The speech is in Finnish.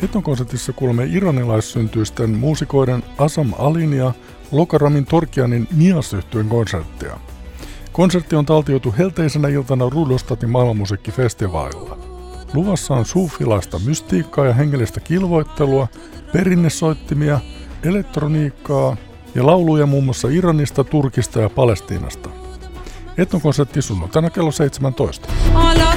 Etnokonsertissa kuulemme iranilaissyntyisten muusikoiden Asam Alin ja Lokaramin Torkianin Nias-yhtyeen konserttia. Konsertti on taltioitu helteisenä iltana Rudolstadtin maailmanmusiikkifestivaalilla. Luvassa on suufilaista mystiikkaa ja hengellistä kilvoittelua, perinnesoittimia, elektroniikkaa ja lauluja muun muassa Iranista, Turkista ja Palestiinasta. Etnokonsertti sunnuntaina kello 17.